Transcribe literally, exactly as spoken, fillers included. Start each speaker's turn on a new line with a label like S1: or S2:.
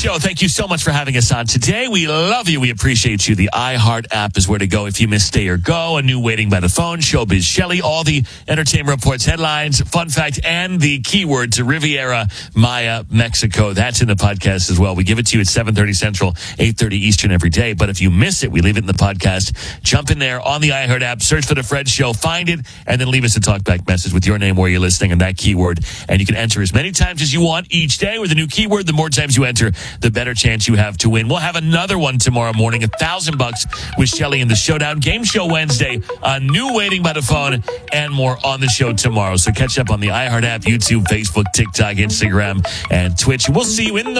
S1: Show. Thank you so much for having us on today. We love you. We appreciate you. The iHeart app is where to go if you miss Stay or Go, a new Waiting by the Phone, Showbiz Shelley, all the Entertainment Reports headlines, fun fact, and the keyword to Riviera Maya, Mexico. That's in the podcast as well. We give it to you at seven thirty Central, eight thirty Eastern every day. But if you miss it, we leave it in the podcast. Jump in there on the iHeart app, search for The Fred Show, find it, and then leave us a talkback message with your name, where you're listening, and that keyword. And you can enter as many times as you want each day with a new keyword. The more times you enter, the better chance you have to win. We'll have another one tomorrow morning, a thousand bucks with Shelley in the Showdown. Game Show Wednesday, a new Waiting by the Phone, and more on the show tomorrow. So catch up on the iHeart app, YouTube, Facebook, TikTok, Instagram, and Twitch. We'll see you in the